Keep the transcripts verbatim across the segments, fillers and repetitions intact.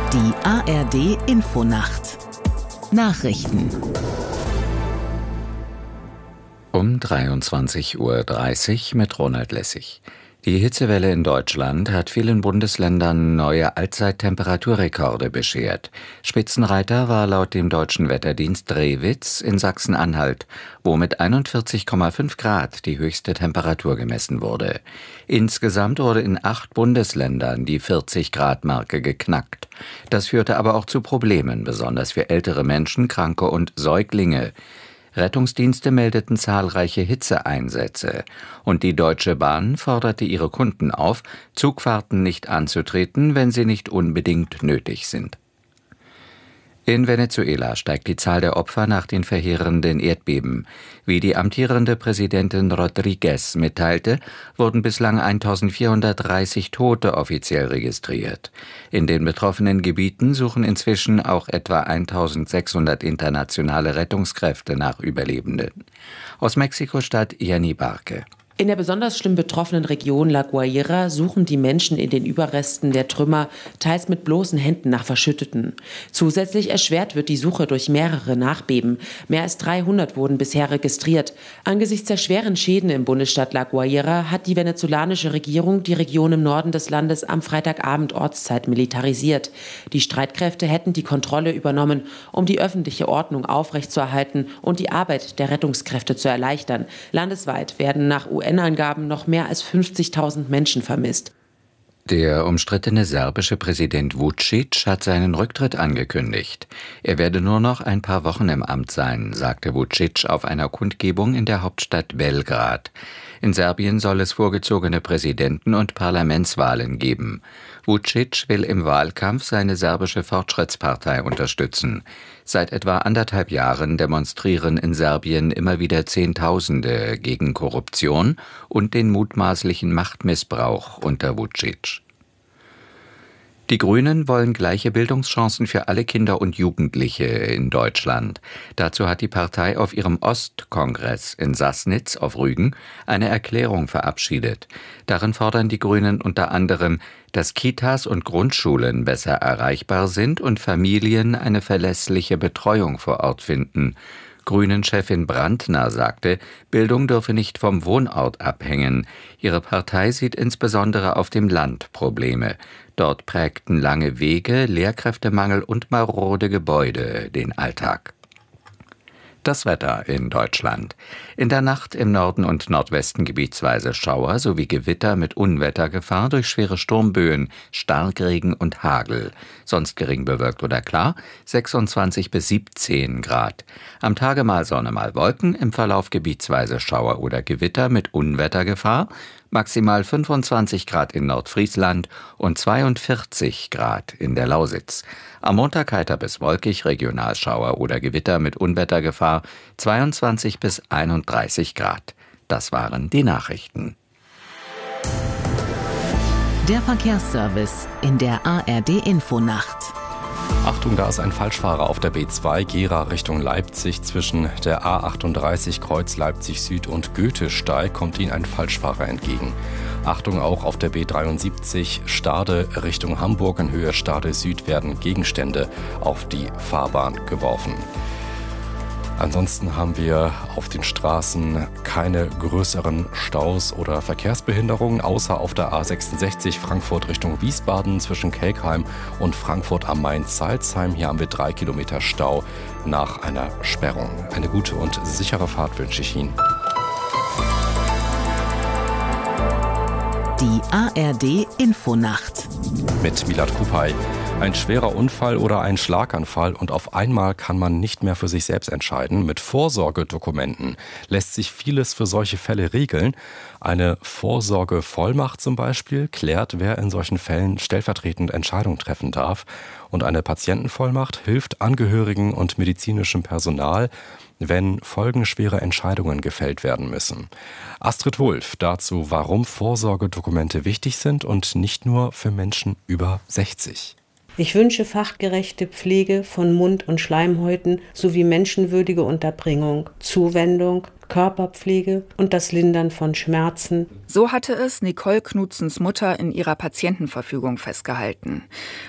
Die A R D-Infonacht Nachrichten um dreiundzwanzig Uhr dreißig mit Ronald Lessig. Die Hitzewelle in Deutschland hat vielen Bundesländern neue Allzeittemperaturrekorde beschert. Spitzenreiter war laut dem deutschen Wetterdienst Drewitz in Sachsen-Anhalt, wo mit einundvierzig Komma fünf Grad die höchste Temperatur gemessen wurde. Insgesamt wurde in acht Bundesländern die vierzig-Grad-Marke geknackt. Das führte aber auch zu Problemen, besonders für ältere Menschen, Kranke und Säuglinge. Rettungsdienste meldeten zahlreiche Hitzeeinsätze und die Deutsche Bahn forderte ihre Kunden auf, Zugfahrten nicht anzutreten, wenn sie nicht unbedingt nötig sind. In Venezuela steigt die Zahl der Opfer nach den verheerenden Erdbeben. Wie die amtierende Präsidentin Rodríguez mitteilte, wurden bislang eintausendvierhundertdreißig Tote offiziell registriert. In den betroffenen Gebieten suchen inzwischen auch etwa eintausendsechshundert internationale Rettungskräfte nach Überlebenden. Aus Mexiko-Stadt Jenny Barke. In der besonders schlimm betroffenen Region La Guaira suchen die Menschen in den Überresten der Trümmer, teils mit bloßen Händen nach Verschütteten. Zusätzlich erschwert wird die Suche durch mehrere Nachbeben. Mehr als dreihundert wurden bisher registriert. Angesichts der schweren Schäden im Bundesstaat La Guaira hat die venezolanische Regierung die Region im Norden des Landes am Freitagabend Ortszeit militarisiert. Die Streitkräfte hätten die Kontrolle übernommen, um die öffentliche Ordnung aufrechtzuerhalten und die Arbeit der Rettungskräfte zu erleichtern. Landesweit werden nach U N-Angaben noch mehr als fünfzigtausend Menschen vermisst. Der umstrittene serbische Präsident Vučić hat seinen Rücktritt angekündigt. Er werde nur noch ein paar Wochen im Amt sein, sagte Vučić auf einer Kundgebung in der Hauptstadt Belgrad. In Serbien soll es vorgezogene Präsidenten- und Parlamentswahlen geben. Vučić will im Wahlkampf seine serbische Fortschrittspartei unterstützen. Seit etwa anderthalb Jahren demonstrieren in Serbien immer wieder Zehntausende gegen Korruption und den mutmaßlichen Machtmissbrauch unter Vučić. Die Grünen wollen gleiche Bildungschancen für alle Kinder und Jugendliche in Deutschland. Dazu hat die Partei auf ihrem Ostkongress in Sassnitz auf Rügen eine Erklärung verabschiedet. Darin fordern die Grünen unter anderem, dass Kitas und Grundschulen besser erreichbar sind und Familien eine verlässliche Betreuung vor Ort finden. Grünen-Chefin Brandner sagte, Bildung dürfe nicht vom Wohnort abhängen. Ihre Partei sieht insbesondere auf dem Land Probleme. Dort prägten lange Wege, Lehrkräftemangel und marode Gebäude den Alltag. Das Wetter in Deutschland. In der Nacht im Norden und Nordwesten gebietsweise Schauer sowie Gewitter mit Unwettergefahr durch schwere Sturmböen, Starkregen und Hagel. Sonst gering bewölkt oder klar, sechsundzwanzig bis siebzehn Grad. Am Tage mal Sonne, mal Wolken, im Verlauf gebietsweise Schauer oder Gewitter mit Unwettergefahr. Maximal fünfundzwanzig Grad in Nordfriesland und zweiundvierzig Grad in der Lausitz. Am Montag heiter bis wolkig, Regionalschauer oder Gewitter mit Unwettergefahr, zweiundzwanzig bis einunddreißig Grad. Das waren die Nachrichten. Der Verkehrsservice in der A R D-Infonacht. Achtung, da ist ein Falschfahrer auf der B zwei Gera Richtung Leipzig. Zwischen der A achtunddreißig Kreuz Leipzig Süd und Goethesteig kommt Ihnen ein Falschfahrer entgegen. Achtung auch auf der B dreiundsiebzig Stade Richtung Hamburg. In Höhe Stade Süd werden Gegenstände auf die Fahrbahn geworfen. Ansonsten haben wir auf den Straßen keine größeren Staus oder Verkehrsbehinderungen, außer auf der A sechsundsechzig Frankfurt Richtung Wiesbaden zwischen Kelkheim und Frankfurt am Main-Salzheim. Hier haben wir drei Kilometer Stau nach einer Sperrung. Eine gute und sichere Fahrt wünsche ich Ihnen. Die A R D-Infonacht mit Milad Kupay. Ein schwerer Unfall oder ein Schlaganfall und auf einmal kann man nicht mehr für sich selbst entscheiden. Mit Vorsorgedokumenten lässt sich vieles für solche Fälle regeln. Eine Vorsorgevollmacht zum Beispiel klärt, wer in solchen Fällen stellvertretend Entscheidungen treffen darf. Und eine Patientenvollmacht hilft Angehörigen und medizinischem Personal, wenn folgenschwere Entscheidungen gefällt werden müssen. Astrid Wulff dazu, warum Vorsorgedokumente wichtig sind und nicht nur für Menschen über sechzig. Ich wünsche fachgerechte Pflege von Mund- und Schleimhäuten sowie menschenwürdige Unterbringung, Zuwendung, Körperpflege und das Lindern von Schmerzen. So hatte es Nicole Knutzens Mutter in ihrer Patientenverfügung festgehalten.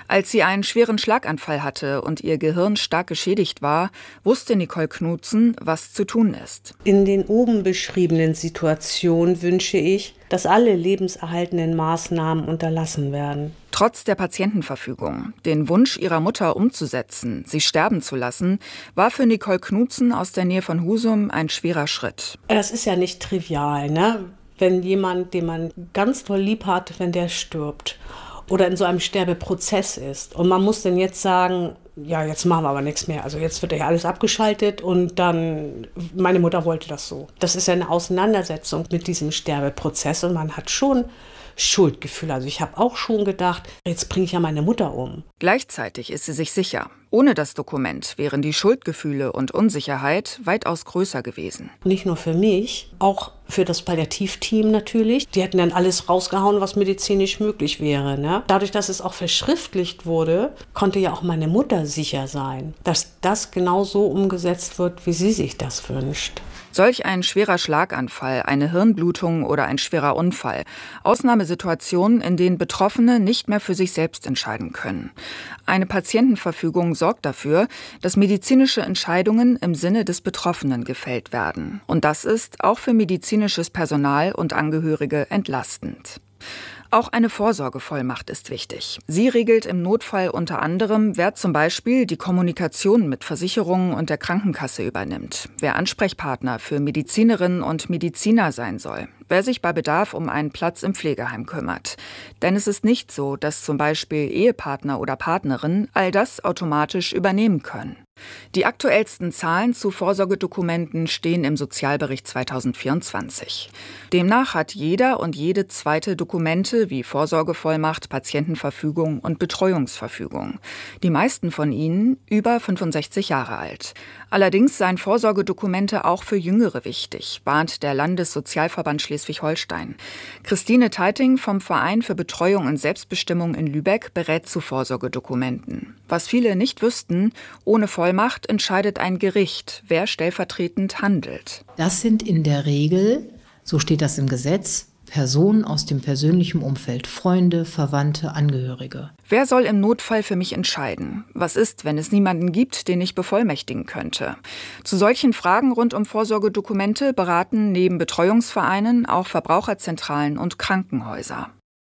Als sie einen schweren Schlaganfall hatte und ihr Gehirn stark geschädigt war, wusste Nicole Knudsen, was zu tun ist. In den oben beschriebenen Situationen wünsche ich, dass alle lebenserhaltenden Maßnahmen unterlassen werden. Trotz der Patientenverfügung, den Wunsch ihrer Mutter umzusetzen, sie sterben zu lassen, war für Nicole Knudsen aus der Nähe von Husum ein schwerer Schritt. Das ist ja nicht trivial, ne? Wenn jemand, den man ganz toll lieb hat, wenn der stirbt oder in so einem Sterbeprozess ist. Und man muss dann jetzt sagen, ja, jetzt machen wir aber nichts mehr. Also jetzt wird ja alles abgeschaltet und dann, meine Mutter wollte das so. Das ist ja eine Auseinandersetzung mit diesem Sterbeprozess und man hat schon Schuldgefühl. Also ich habe auch schon gedacht, jetzt bringe ich ja meine Mutter um. Gleichzeitig ist sie sich sicher, ohne das Dokument wären die Schuldgefühle und Unsicherheit weitaus größer gewesen. Nicht nur für mich, auch für das Palliativteam natürlich. Die hätten dann alles rausgehauen, was medizinisch möglich wäre. Ne? Dadurch, dass es auch verschriftlicht wurde, konnte ja auch meine Mutter sicher sein, dass das genau so umgesetzt wird, wie sie sich das wünscht. Solch ein schwerer Schlaganfall, eine Hirnblutung oder ein schwerer Unfall. Ausnahmesituationen, in denen Betroffene nicht mehr für sich selbst entscheiden können. Eine Patientenverfügung sorgt dafür, dass medizinische Entscheidungen im Sinne des Betroffenen gefällt werden. Und das ist auch für medizinisches Personal und Angehörige entlastend. Auch eine Vorsorgevollmacht ist wichtig. Sie regelt im Notfall unter anderem, wer zum Beispiel die Kommunikation mit Versicherungen und der Krankenkasse übernimmt, wer Ansprechpartner für Medizinerinnen und Mediziner sein soll, wer sich bei Bedarf um einen Platz im Pflegeheim kümmert. Denn es ist nicht so, dass zum Beispiel Ehepartner oder Partnerin all das automatisch übernehmen können. Die aktuellsten Zahlen zu Vorsorgedokumenten stehen im Sozialbericht zweitausendvierundzwanzig. Demnach hat jeder und jede zweite Dokumente wie Vorsorgevollmacht, Patientenverfügung und Betreuungsverfügung. Die meisten von ihnen über fünfundsechzig Jahre alt. Allerdings seien Vorsorgedokumente auch für Jüngere wichtig, warnt der Landessozialverband Schleswig-Holstein. Christine Teiting vom Verein für Betreuung und Selbstbestimmung in Lübeck berät zu Vorsorgedokumenten. Was viele nicht wüssten, ohne Vollmacht entscheidet ein Gericht, wer stellvertretend handelt. Das sind in der Regel, so steht das im Gesetz, Personen aus dem persönlichen Umfeld, Freunde, Verwandte, Angehörige. Wer soll im Notfall für mich entscheiden? Was ist, wenn es niemanden gibt, den ich bevollmächtigen könnte? Zu solchen Fragen rund um Vorsorgedokumente beraten neben Betreuungsvereinen auch Verbraucherzentralen und Krankenhäuser.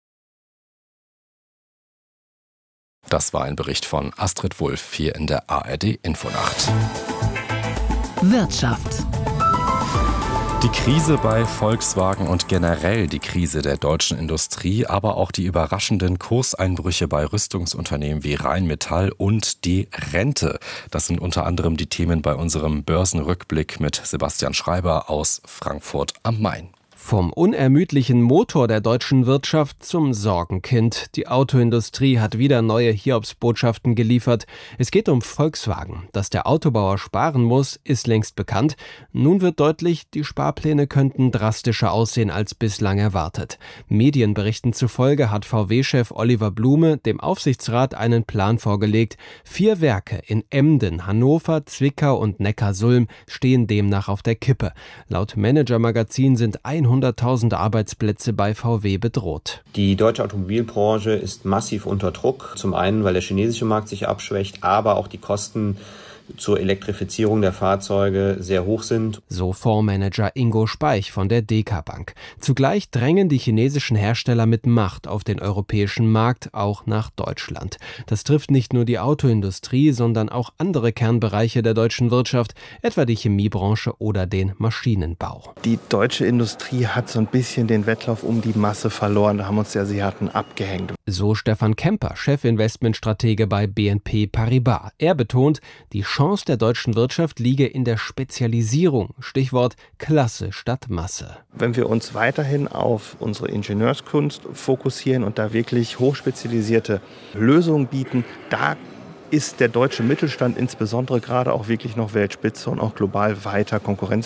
Das war ein Bericht von Astrid Wulff hier in der A R D Infonacht. Wirtschaft. Die Krise bei Volkswagen und generell die Krise der deutschen Industrie, aber auch die überraschenden Kurseinbrüche bei Rüstungsunternehmen wie Rheinmetall und die Rente. Das sind unter anderem die Themen bei unserem Börsenrückblick mit Sebastian Schreiber aus Frankfurt am Main. Vom unermüdlichen Motor der deutschen Wirtschaft zum Sorgenkind. Die Autoindustrie hat wieder neue Hiobsbotschaften geliefert. Es geht um Volkswagen. Dass der Autobauer sparen muss, ist längst bekannt. Nun wird deutlich, die Sparpläne könnten drastischer aussehen als bislang erwartet. Medienberichten zufolge hat V W-Chef Oliver Blume dem Aufsichtsrat einen Plan vorgelegt. Vier Werke in Emden, Hannover, Zwickau und Neckarsulm stehen demnach auf der Kippe. Laut Manager-Magazin sind hunderttausend Arbeitsplätze bei V W bedroht. Die deutsche Automobilbranche ist massiv unter Druck. Zum einen, weil der chinesische Markt sich abschwächt, aber auch die Kosten zur Elektrifizierung der Fahrzeuge sehr hoch sind. So Fondsmanager Ingo Speich von der D K Bank. Zugleich drängen die chinesischen Hersteller mit Macht auf den europäischen Markt, auch nach Deutschland. Das trifft nicht nur die Autoindustrie, sondern auch andere Kernbereiche der deutschen Wirtschaft, etwa die Chemiebranche oder den Maschinenbau. Die deutsche Industrie hat so ein bisschen den Wettlauf um die Masse verloren. Da haben uns die Asiaten abgehängt. So Stefan Kemper, Chefinvestmentstratege bei B N P Paribas. Er betont, die Chance der deutschen Wirtschaft liege in der Spezialisierung. Stichwort Klasse statt Masse. Wenn wir uns weiterhin auf unsere Ingenieurskunst fokussieren und da wirklich hochspezialisierte Lösungen bieten, da ist der deutsche Mittelstand insbesondere gerade auch wirklich noch Weltspitze und auch global weiter konkurrenzfähig.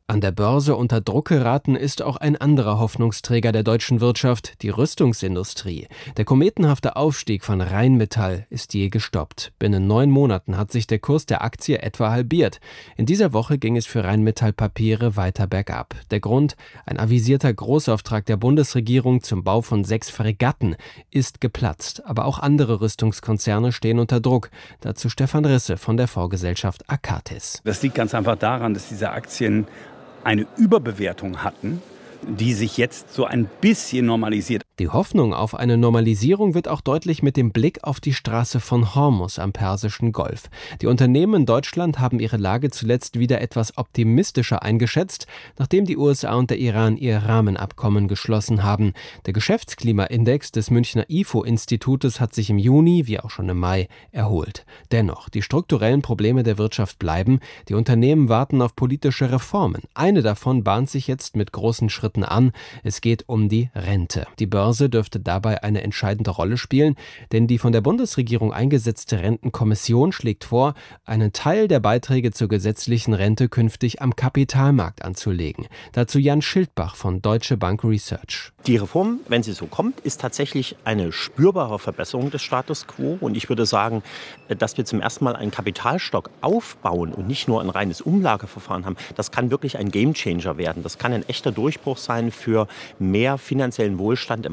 An der Börse unter Druck geraten ist auch ein anderer Hoffnungsträger der deutschen Wirtschaft, die Rüstungsindustrie. Der kometenhafte Aufstieg von Rheinmetall ist je gestoppt. Binnen neun Monaten hat sich der Kurs der Aktie etwa halbiert. In dieser Woche ging es für Rheinmetall Papiere weiter bergab. Der Grund? Ein avisierter Großauftrag der Bundesregierung zum Bau von sechs Fregatten ist geplatzt. Aber auch andere Rüstungskonzerne stehen unter Druck. Dazu Stefan Risse von der Fondsgesellschaft Akatis. Das liegt ganz einfach daran, dass diese Aktien eine Überbewertung hatten, die sich jetzt so ein bisschen normalisiert. Die Hoffnung auf eine Normalisierung wird auch deutlich mit dem Blick auf die Straße von Hormuz am Persischen Golf. Die Unternehmen in Deutschland haben ihre Lage zuletzt wieder etwas optimistischer eingeschätzt, nachdem die U S A und der Iran ihr Rahmenabkommen geschlossen haben. Der Geschäftsklimaindex des Münchner I F O-Institutes hat sich im Juni, wie auch schon im Mai, erholt. Dennoch, die strukturellen Probleme der Wirtschaft bleiben. Die Unternehmen warten auf politische Reformen. Eine davon bahnt sich jetzt mit großen Schritten an. Es geht um die Rente. Die Börse dürfte dabei eine entscheidende Rolle spielen, denn die von der Bundesregierung eingesetzte Rentenkommission schlägt vor, einen Teil der Beiträge zur gesetzlichen Rente künftig am Kapitalmarkt anzulegen. Dazu Jan Schildbach von Deutsche Bank Research. Die Reform, wenn sie so kommt, ist tatsächlich eine spürbare Verbesserung des Status quo. Und ich würde sagen, dass wir zum ersten Mal einen Kapitalstock aufbauen und nicht nur ein reines Umlageverfahren haben, das kann wirklich ein Gamechanger werden. Das kann ein echter Durchbruch sein für mehr finanziellen Wohlstand im